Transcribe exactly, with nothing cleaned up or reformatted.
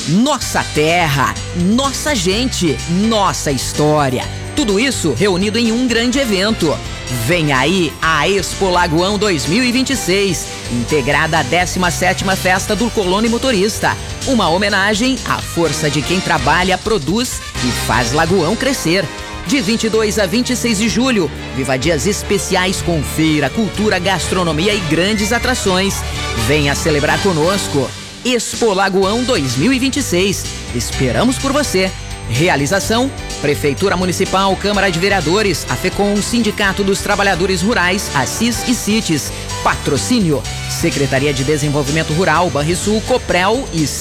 nossa terra, nossa gente, nossa história. Tudo isso reunido em um grande evento. Vem aí a Expo Lagoão dois mil e vinte e seis, integrada à décima sétima Festa do Colono e Motorista. Uma homenagem à força de quem trabalha, produz e faz Lagoão crescer. De vinte e dois a vinte e seis de julho, viva dias especiais com feira, cultura, gastronomia e grandes atrações. Venha celebrar conosco. Expo Lagoão dois mil e vinte e seis. Esperamos por você. Realização: Prefeitura Municipal, Câmara de Vereadores, a FECOM, Sindicato dos Trabalhadores Rurais, Assis e CITES. Patrocínio: Secretaria de Desenvolvimento Rural, Banrisul, Coprel e